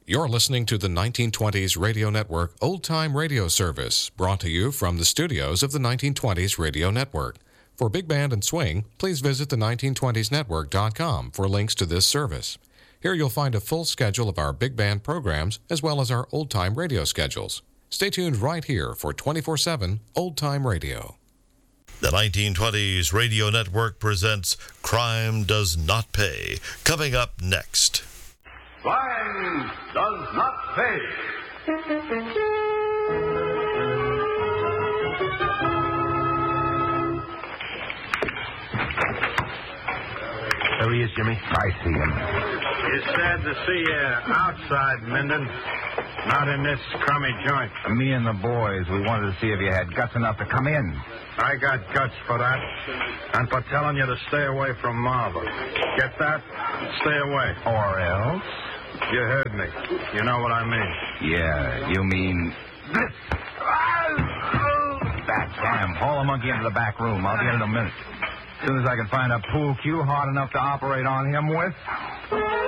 You're listening to the 1920s Radio Network Old Time Radio Service, brought to you from the studios of the 1920s Radio Network. For Big Band and Swing, please visit the 1920snetwork.com for links to this service. Here you'll find a full schedule of our big band programs as well as our old-time radio schedules. Stay tuned right here for 24/7 Old-Time Radio. The 1920s Radio Network presents Crime Does Not Pay, coming up next. Crime does not pay. There he is, Jimmy. I see him. It's sad to see you outside, Minden. Not in this crummy joint. Me and the boys, we wanted to see if you had guts enough to come in. I got guts for that. And for telling you to stay away from Marva. Get that? Stay away. Or else? You heard me. You know what I mean. Yeah, you mean this. That damn. Haul a monkey into the back room. I'll be in a minute. As soon as I can find a pool cue hard enough to operate on him with.